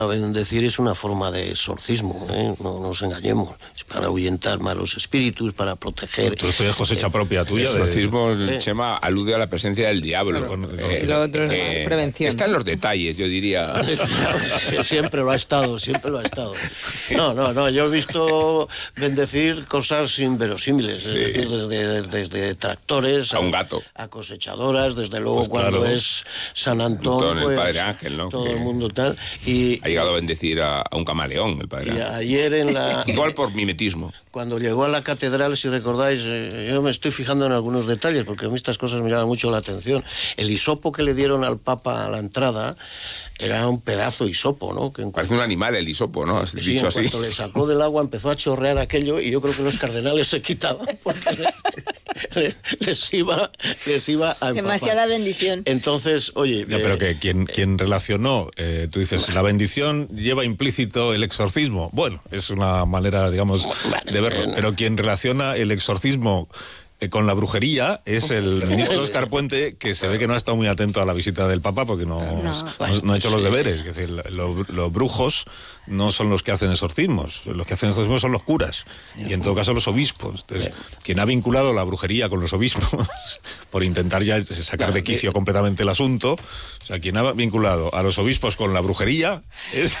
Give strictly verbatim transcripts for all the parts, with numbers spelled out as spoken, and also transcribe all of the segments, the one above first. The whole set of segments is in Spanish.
Bendecir es una forma de exorcismo, ¿eh? No nos engañemos. Es para ahuyentar malos espíritus, para proteger. Tú esto es cosecha eh, propia tuya. El exorcismo, de... Chema, alude a la presencia del diablo. Claro, eh, lo otro es eh, prevención. Está en los detalles, yo diría. Siempre lo ha estado, siempre lo ha estado. No, no, no. Yo he visto bendecir cosas inverosímiles, sí. Es decir, desde, desde tractores a, a un gato, a cosechadoras, desde luego pues cuando claro. es San Antón, Antón, pues, el Padre Ángel, ¿no? Todo que... el mundo tal. Y ha llegado a bendecir a, a un camaleón, el Padre Ángel. Y ayer en la... Igual por mimetismo. Cuando llegó a la catedral, si recordáis, eh, yo me estoy fijando en algunos detalles, porque a mí estas cosas me llaman mucho la atención. El hisopo que le dieron al Papa a la entrada era un pedazo de hisopo, ¿no? Que Parece un animal el hisopo, ¿no? Has sí, dicho en así. cuanto le sacó del agua empezó a chorrear aquello y yo creo que los cardenales se quitaban porque les, les iba les iba a demasiada bendición. Entonces, oye... No, eh, pero que quien, quien relacionó, eh, tú dices, la bendición lleva implícito el exorcismo. Bueno, es una manera, digamos, bueno, de verlo. Pero quien relaciona el exorcismo con la brujería es el ministro Óscar Puente, que se ve que no ha estado muy atento a la visita del Papa porque no, no. no, no ha hecho los deberes. Es decir, los, los brujos no son los que hacen exorcismos, los que hacen exorcismos son los curas, y en todo caso los obispos. Entonces, quien ha vinculado la brujería con los obispos, por intentar ya sacar de quicio completamente el asunto, o sea, quien ha vinculado a los obispos con la brujería es...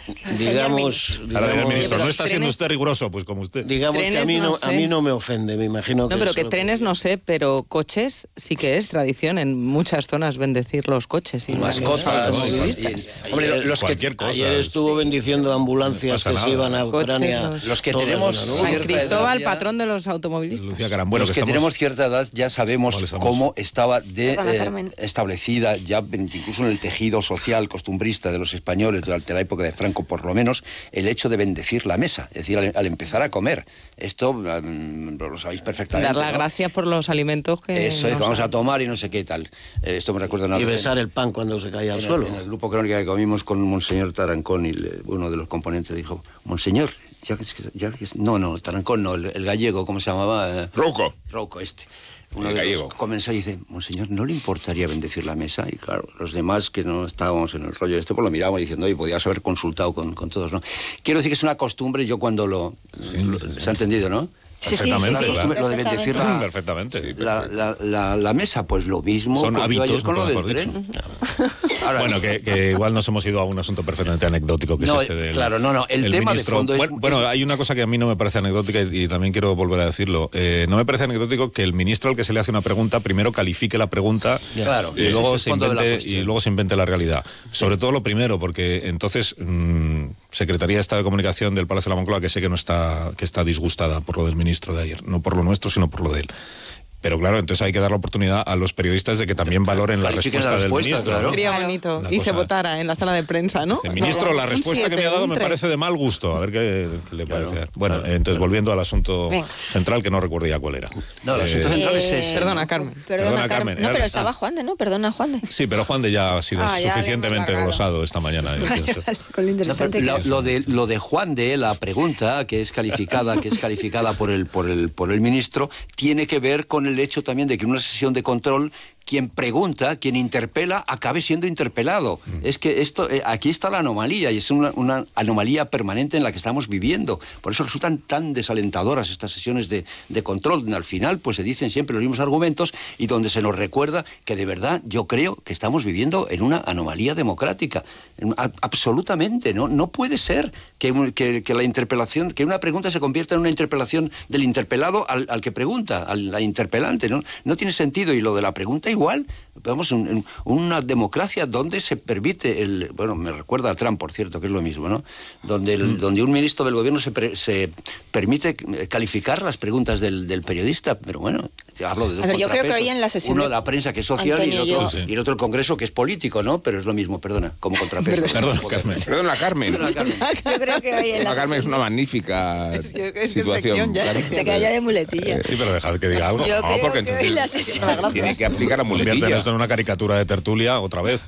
Digamos, Ahora digamos, el ministro, no está trenes, siendo usted riguroso, pues como usted. Digamos que a mí no, no sé. a mí no me ofende, me imagino que... No, pero que trenes que... no sé, pero coches sí que es tradición en muchas zonas bendecir los coches. Y mascotas. Hombre, los que cosa, ayer estuvo bendiciendo ambulancias no que nada. se iban a Ucrania. Coches, los, los que tenemos... San Cristóbal, ya, patrón de los automovilistas. Lucía Carambueno, los que, que estamos... tenemos cierta edad ya sabemos cómo estaba de, eh, establecida, ya incluso en el tejido social costumbrista de los españoles durante la época de Franco, por lo menos, el hecho de bendecir la mesa, es decir, al, al empezar a comer. Esto um, lo sabéis perfectamente. Dar las ¿no? gracias por los alimentos que... Eso es, que vamos a tomar y no sé qué tal. Eh, esto me recuerda... Una y besar el pan cuando se caía al suelo. En el grupo Crónica que comimos con Monseñor Tarancón, y le, uno de los componentes dijo, Monseñor, ya que... Ya que no, no, Tarancón no, el, el gallego, ¿cómo se llamaba? Rouco. Rouco, este. Uno el de gallego. Los comensales dice, Monseñor, ¿no le importaría bendecir la mesa? Y claro, los demás que no estábamos en el rollo de esto, pues lo mirábamos diciendo, oye, podías haber consultado con, con todos, ¿no? Quiero decir que es una costumbre, yo cuando lo... Sí, lo sí, sí. ¿Se ha entendido, no? Sí, perfectamente, sí, sí, claro. Lo de bendecir la, perfectamente. Sí, la, la, la, la mesa, pues lo mismo. Son hábitos, con lo del dicho. tren. Ahora, bueno, que, que igual nos hemos ido a un asunto perfectamente anecdótico, que no, es este del... Claro, no, no, el, el tema ministro. de fondo es... Bueno, bueno, hay una cosa que a mí no me parece anecdótica y, y también quiero volver a decirlo. Eh, no me parece anecdótico que el ministro al que se le hace una pregunta primero califique la pregunta claro, y, luego se invente, y luego se invente la realidad. Sí. Sobre todo lo primero, porque entonces... Mmm, Secretaría de Estado de Comunicación del Palacio de la Moncloa, que sé que no está, que está disgustada por lo del ministro de ayer, no por lo nuestro, sino por lo de él. Pero claro, entonces hay que dar la oportunidad a los periodistas de que también valoren la respuesta, la respuesta del ministro. Claro. Sería bonito. Y cosa... se votara en la sala de prensa, ¿no? Este ministro, no, la respuesta siete, que me ha dado me parece de mal gusto. A ver qué, qué le parece. Claro, bueno, claro, entonces claro. volviendo al asunto Venga. central, que no recuerdo ya cuál era. No, el eh, asunto central es ese. Perdona, Carmen. Perdona, Perdona Carmen. No, pero estaba Juan de, ¿no? Perdona, Juan de. Sí, pero Juan de ya ha sido ah, suficientemente glosado esta mañana. Con lo interesante no, que lo, lo de lo de Juan de, la pregunta que es calificada, que es calificada por el por el por el ministro, tiene que ver con el hecho también de que en una sesión de control quien pregunta, quien interpela, acabe siendo interpelado. Mm. Es que esto, eh, aquí está la anomalía, y es una, una anomalía permanente en la que estamos viviendo. Por eso resultan tan desalentadoras estas sesiones de, de control, donde al final pues se dicen siempre los mismos argumentos y donde se nos recuerda que de verdad yo creo que estamos viviendo en una anomalía democrática. A, absolutamente, ¿no? No puede ser que, que, que la interpelación, que una pregunta se convierta en una interpelación del interpelado al, al que pregunta, al, al interpelante, ¿no? No tiene sentido, y lo de la pregunta igual. Vamos, en, en una democracia donde se permite el... Bueno, me recuerda a Trump, por cierto, que es lo mismo, ¿no? Donde, el, mm. donde un ministro del gobierno se, pre, se permite calificar las preguntas del, del periodista, pero bueno, hablo de dos a ver, yo creo que hoy en la sesión uno de... de la prensa, que es social, Antonio, y, el otro, sí, sí. y el otro el Congreso, que es político, ¿no? Pero es lo mismo, perdona, como contrapeso. Perdona, Carmen. Perdona, Carmen. Perdona, Carmen. Yo creo que hoy en la, la Carmen es una magnífica es que situación. Ya, claro. Se queda ya de muletilla. Sí, pero dejad que diga algo. Yo no, creo porque que hoy la sesión... tiene que aplicar a muletilla. Convierten esto en una caricatura de tertulia otra vez.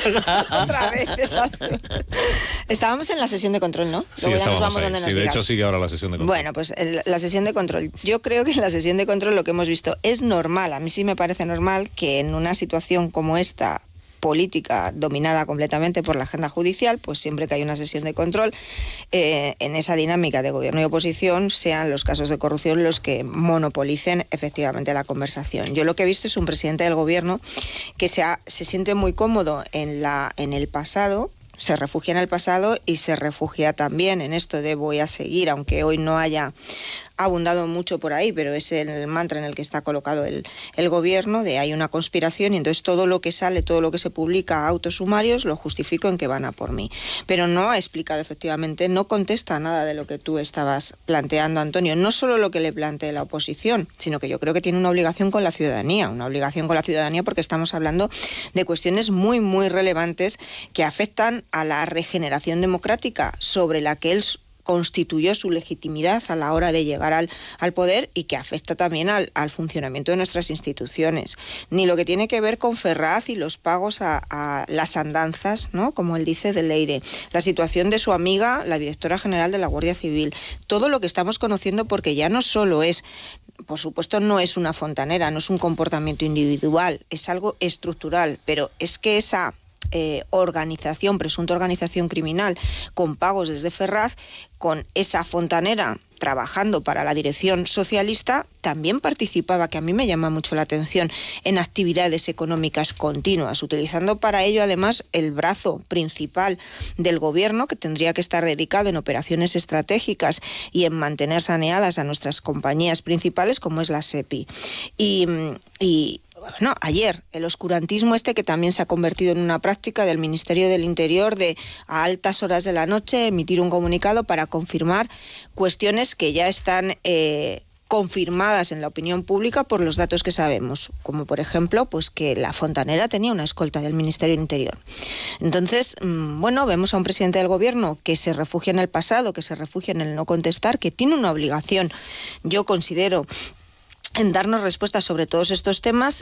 Otra vez, exacto. Estábamos en la sesión de control, ¿no? Sí, Luego estábamos vamos ahí. donde nos Sí, de digas. hecho sigue ahora la sesión de control. Bueno, pues el, la sesión de control. Yo creo que en la sesión de control lo que hemos visto es normal. A mí sí me parece normal que en una situación como esta, política dominada completamente por la agenda judicial, pues siempre que hay una sesión de control, eh, en esa dinámica de gobierno y oposición, sean los casos de corrupción los que monopolicen efectivamente la conversación. Yo lo que he visto es un presidente del gobierno que se, ha, se siente muy cómodo en, la, en el pasado, se refugia en el pasado y se refugia también en esto de voy a seguir, aunque hoy no haya abundado mucho por ahí, pero es el mantra en el que está colocado el, el gobierno, de hay una conspiración y entonces todo lo que sale, todo lo que se publica, autos sumarios, lo justifico en que van a por mí. Pero no ha explicado efectivamente, no contesta nada de lo que tú estabas planteando, Antonio, no solo lo que le plantee la oposición, sino que yo creo que tiene una obligación con la ciudadanía, una obligación con la ciudadanía porque estamos hablando de cuestiones muy, muy relevantes que afectan a la regeneración democrática sobre la que él constituyó su legitimidad a la hora de llegar al, al poder y que afecta también al, al funcionamiento de nuestras instituciones. Ni lo que tiene que ver con Ferraz y los pagos a, a las andanzas, ¿no? Como él dice, de Leire. La situación de su amiga, la directora general de la Guardia Civil. Todo lo que estamos conociendo, porque ya no solo es, por supuesto, no es una fontanera, no es un comportamiento individual, es algo estructural, pero es que esa Eh, organización, presunta organización criminal con pagos desde Ferraz, con esa fontanera trabajando para la dirección socialista, también participaba, que a mí me llama mucho la atención, en actividades económicas continuas, utilizando para ello además el brazo principal del gobierno, que tendría que estar dedicado en operaciones estratégicas y en mantener saneadas a nuestras compañías principales, como es la SEPI. Y, y Bueno, ayer, el oscurantismo este que también se ha convertido en una práctica del Ministerio del Interior de a altas horas de la noche emitir un comunicado para confirmar cuestiones que ya están eh, confirmadas en la opinión pública por los datos que sabemos, como por ejemplo pues que la fontanera tenía una escolta del Ministerio del Interior. Entonces, bueno, vemos a un presidente del gobierno que se refugia en el pasado, que se refugia en el no contestar, que tiene una obligación, yo considero, en darnos respuestas sobre todos estos temas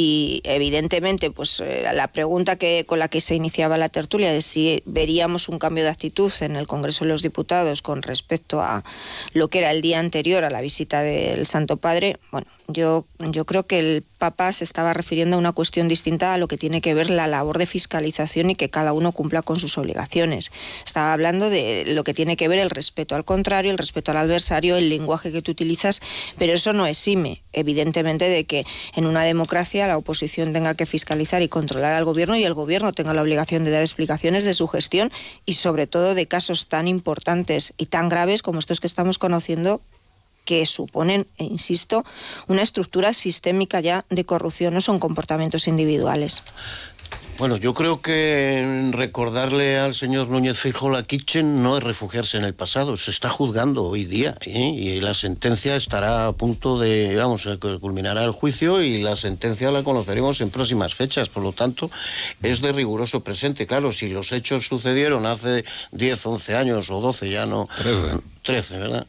y evidentemente pues eh, la pregunta que con la que se iniciaba la tertulia de si veríamos un cambio de actitud en el Congreso de los Diputados con respecto a lo que era el día anterior a la visita del Santo Padre, bueno, yo, yo creo que el Papa se estaba refiriendo a una cuestión distinta a lo que tiene que ver la labor de fiscalización y que cada uno cumpla con sus obligaciones. Estaba hablando de lo que tiene que ver el respeto al contrario, el respeto al adversario, el lenguaje que tú utilizas, pero eso no exime, evidentemente, de que en una democracia la oposición tenga que fiscalizar y controlar al gobierno y el gobierno tenga la obligación de dar explicaciones de su gestión y sobre todo de casos tan importantes y tan graves como estos que estamos conociendo, que suponen, e insisto, una estructura sistémica ya de corrupción, no son comportamientos individuales. Bueno, yo creo que recordarle al señor Núñez Feijóo la Kitchen no es refugiarse en el pasado, se está juzgando hoy día, ¿eh? Y la sentencia estará a punto de, vamos, culminará el juicio y la sentencia la conoceremos en próximas fechas, por lo tanto es de riguroso presente. Claro, si los hechos sucedieron hace diez, once años o doce, ya no... trece. trece, ¿verdad?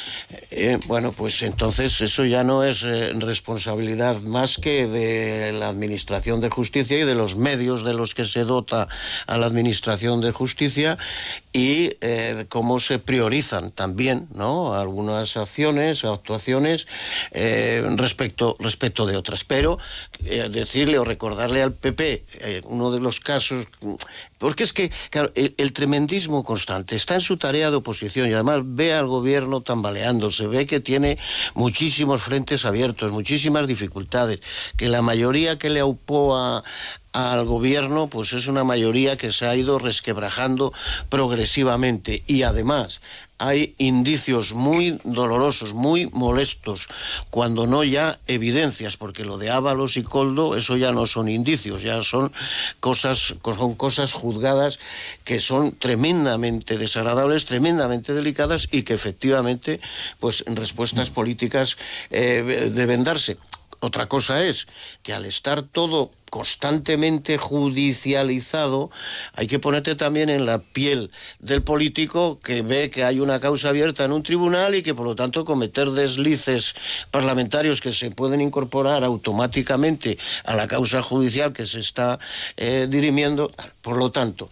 Eh, bueno, pues entonces eso ya no es eh, responsabilidad más que de la Administración de Justicia y de los medios de los que se dota a la Administración de Justicia y eh, cómo se priorizan también, ¿no?, algunas acciones o actuaciones eh, respecto, respecto de otras. Pero eh, decirle o recordarle al P P eh, uno de los casos, porque es que, claro, el, el tremendismo constante está en su tarea de oposición y además ve al gobierno tambaleándose, ve que tiene muchísimos frentes abiertos, muchísimas dificultades, que la mayoría que le aupó a al gobierno pues es una mayoría que se ha ido resquebrajando progresivamente y además hay indicios muy dolorosos, muy molestos, cuando no ya evidencias, porque lo de Ábalos y Koldo, eso ya no son indicios, ya son cosas, son cosas juzgadas que son tremendamente desagradables, tremendamente delicadas y que efectivamente pues respuestas políticas eh, deben darse. Otra cosa es que al estar todo constantemente judicializado, hay que ponerte también en la piel del político que ve que hay una causa abierta en un tribunal y que por lo tanto cometer deslices parlamentarios que se pueden incorporar automáticamente a la causa judicial que se está eh, dirimiendo. Por lo tanto,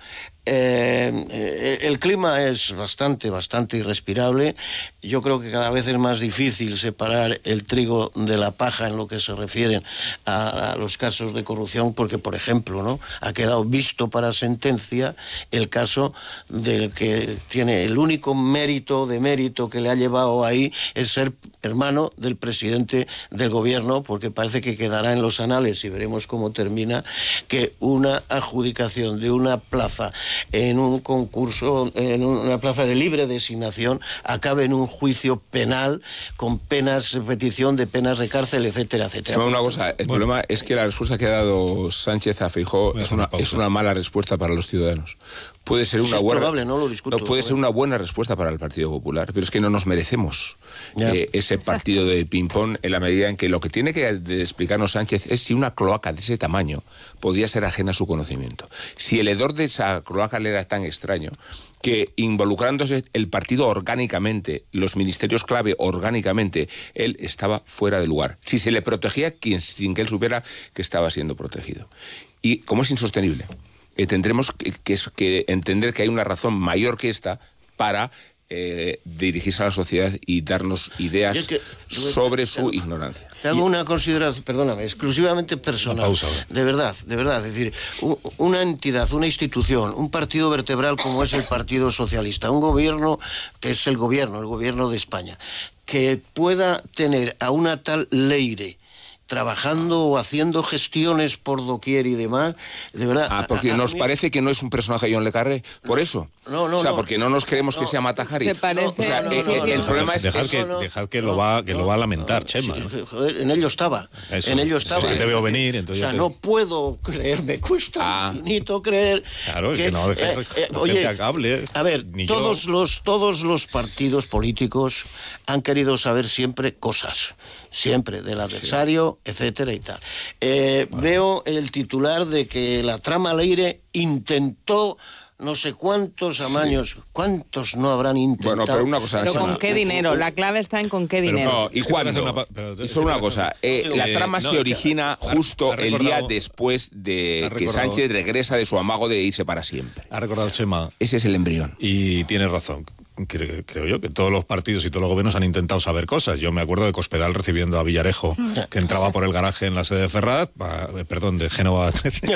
Eh, el clima es bastante, bastante irrespirable. Yo creo que cada vez es más difícil separar el trigo de la paja en lo que se refiere a, a los casos de corrupción, porque, por ejemplo, ¿no?, ha quedado visto para sentencia el caso del que tiene el único mérito de mérito que le ha llevado ahí es ser hermano del presidente del gobierno, porque parece que quedará en los anales, y veremos cómo termina, que una adjudicación de una plaza en un concurso, en una plaza de libre designación, acabe en un juicio penal con penas, petición de penas de cárcel, etcétera, etcétera. Una cosa, el bueno, problema es que la respuesta que ha dado Sánchez a Feijóo es una, es una mala respuesta para los ciudadanos. Puede ser una es buena, probable, no lo discuto, no, puede ser una buena respuesta para el Partido Popular, pero es que no nos merecemos eh, ese partido de ping-pong, en la medida en que lo que tiene que explicarnos Sánchez es si una cloaca de ese tamaño podía ser ajena a su conocimiento. Si el hedor de esa cloaca le era tan extraño que, involucrándose el partido orgánicamente, los ministerios clave orgánicamente, él estaba fuera de lugar. Si se le protegía quien, sin que él supiera que estaba siendo protegido. Y como es insostenible, eh, tendremos que, que, que entender que hay una razón mayor que esta para eh, dirigirse a la sociedad y darnos ideas es que, sobre te, su te, ignorancia. Te hago una consideración, perdóname, exclusivamente personal. Pausa, de verdad, de verdad. Es decir, una entidad, una institución, un partido vertebral como es el Partido Socialista, un gobierno que es el gobierno, el gobierno de España, que pueda tener a una tal Leire trabajando o haciendo gestiones por doquier y demás, de verdad... Ah, porque a, a nos mí... parece que no es un personaje John le Carré, por eso. No, no, o sea, no. porque no nos creemos no, que sea Mata Hari. ¿Te parece? O sea, no, no, el, no, el, no, el no, problema no, es dejad que, no, dejad que, lo, va, que no, lo va a lamentar, no, Chema. Sí, ¿no? Joder, en ello estaba. Eso, en ello estaba. Es que te veo venir, entonces... O sea, te... no puedo creer, me cuesta ah. infinito creer... Claro, es que, que no dejes eh, eh, oye, que hable. A ver, todos los, todos los partidos políticos han querido saber siempre cosas. Siempre, del adversario, sí, etcétera y tal. Eh, bueno. Veo el titular de que la trama Leire intentó no sé cuántos amaños, sí, cuántos no habrán intentado. Bueno, pero una cosa... Pero ¿con qué dinero? La clave está en con qué dinero. No, ¿y cuándo? Una, pero, y solo una cosa, eh, la trama eh, no, se origina ha, justo ha el día después de que Sánchez regresa de su amago de irse para siempre. Ha recordado Chema. Ese es el embrión. Y tiene razón. Creo, creo yo que todos los partidos y todos los gobiernos han intentado saber cosas. Yo me acuerdo de Cospedal recibiendo a Villarejo, que entraba por el garaje en la sede de Ferraz, pa, perdón, de Génova trece,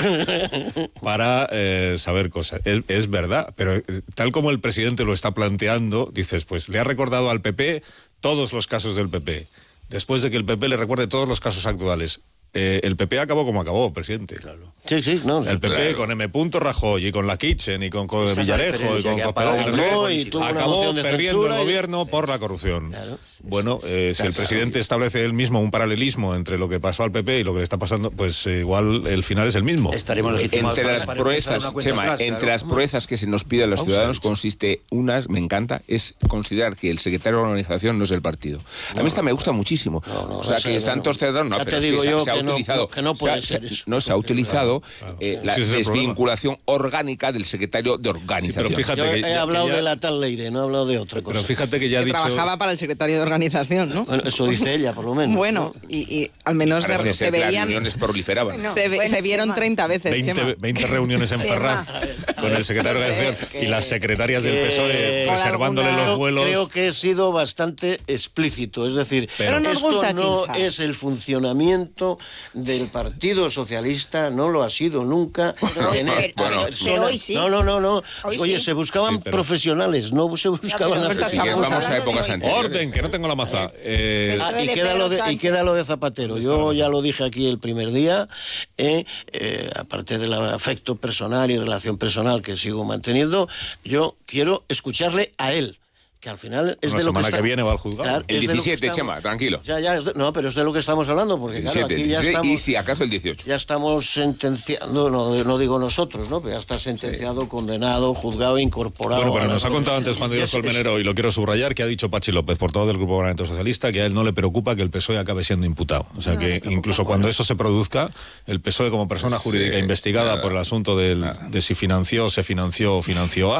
para eh, saber cosas. Es, es verdad, pero tal como el presidente lo está planteando, dices, pues le ha recordado al P P todos los casos del P P, después de que el P P le recuerde todos los casos actuales. Eh, el P P acabó como acabó, presidente. Claro. Sí, sí, no. El P P claro. con M. Rajoy y con la Kitchen y con, con Villarejo y con Cospedal acabó perdiendo el y... gobierno por la corrupción. Claro. Bueno, eh, si el presidente establece él mismo un paralelismo entre lo que pasó al P P y lo que le está pasando, pues eh, igual el final es el mismo. Estaremos entre las proezas, Chema, atrás, entre claro. las proezas que se nos piden a los ciudadanos consiste unas, me encanta, es considerar que el secretario de la organización no es el partido. A mí esta me gusta muchísimo. No, no, o sea, no, que no, Santos Cerdón, no, ya pero te es digo que yo se ha que utilizado, no, que no puede o sea, ser eso. no se ha utilizado claro, claro. Eh, la sí, desvinculación orgánica del secretario de organización. Sí, pero fíjate yo que he ya, hablado que ya... de la tal Leire, no he hablado de otra cosa. Pero fíjate que ya ha que dicho... trabajaba para el secretario de organización, ¿no? Bueno, eso dice ella, por lo menos. Bueno, ¿no? y, y al menos se, se, se veían... Las reuniones proliferaban. No, se, bueno, se vieron Chema. treinta veces, veinte, Chema. veinte reuniones en Ferraz con el secretario de organización y las secretarias del P S O E reservándole alguna... los vuelos. Creo que he sido bastante explícito, es decir, pero esto nos gusta no chinchar. Es el funcionamiento del Partido Socialista, no lo ha sido nunca. Pero, tener bueno, pero hoy sí. No, no, no, no. Hoy Oye, sí. se buscaban sí, pero... profesionales, no se buscaban no, sí, vamos a épocas anteriores. Orden, que no tengo la maza. Eh, ah, y, queda lo de, y queda lo de Zapatero. Yo ya lo dije aquí el primer día, eh, eh, aparte del afecto personal y relación personal que sigo manteniendo, yo quiero escucharle a él. Que al final es la de lo que semana está... que viene va al juzgado. Claro, el diecisiete, estamos... Chema, tranquilo. Ya, ya, de... no, pero es de lo que estamos hablando, porque diecisiete, claro, aquí diecisiete, ya estamos... Y si acaso el dieciocho. Ya estamos sentenciando, no, no digo nosotros, ¿no? Pero ya está sentenciado, sí, condenado, juzgado, incorporado... Bueno, pero nos ha contado antes Juan de Dios Colmenero, y lo quiero subrayar, que ha dicho Pachi López, portavoz del Grupo Parlamentario Socialista, que a él no le preocupa que el P S O E acabe siendo imputado. O sea, no, que no incluso cuando eso se produzca, el P S O E como persona jurídica sí, investigada nada, por el asunto del, de si financió, se financió o financió A,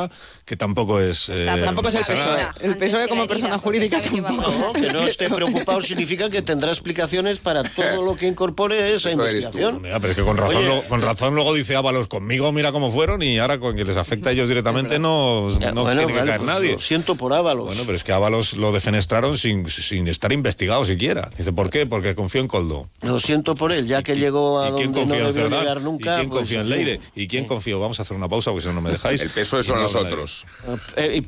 que tampoco es... Eh, tampoco es el P S O E. El P S O E como persona jurídica tampoco. No, que no esté preocupado significa que tendrá explicaciones para todo lo que incorpore esa investigación. Mira, pero es que con razón, Oye, lo, con razón luego dice Ábalos, conmigo mira cómo fueron y ahora con que les afecta a ellos directamente no, ya, no bueno, tiene que vale, caer pues nadie. Lo siento por Ábalos. Bueno, pero es que Ábalos lo defenestraron sin, sin estar investigado siquiera. Dice, ¿por qué? Porque confío en Coldo. Lo siento por él, ya que llegó a ¿Y quién donde no confía en debió Cerdán? llegar nunca. ¿Y quién pues, confía en en fin. Leire? ¿Y quién confía? Vamos a hacer una pausa porque si no, no me dejáis. El P S O E son Y no, nosotros. Eh,